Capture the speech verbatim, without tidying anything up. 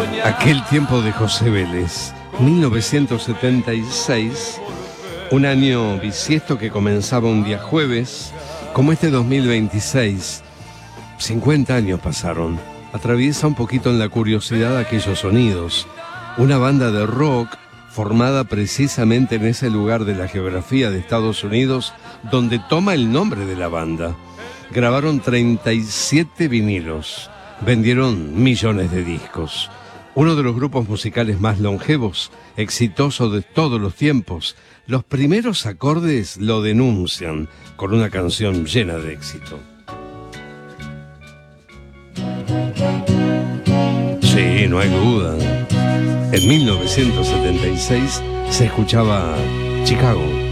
Aquel tiempo de José Vélez, mil novecientos setenta y seis, un año bisiesto que comenzaba un día jueves, como este dos mil veintiséis. cincuenta años pasaron. Atraviesa un poquito en la curiosidad aquellos sonidos. Una banda de rock formada precisamente en ese lugar de la geografía de Estados Unidos donde toma el nombre de la banda. Grabaron treinta y siete vinilos, vendieron millones de discos. Uno de los grupos musicales más longevos, exitoso de todos los tiempos. Los primeros acordes lo denuncian con una canción llena de éxito. Sí, no hay duda. En mil novecientos setenta y seis se escuchaba Chicago.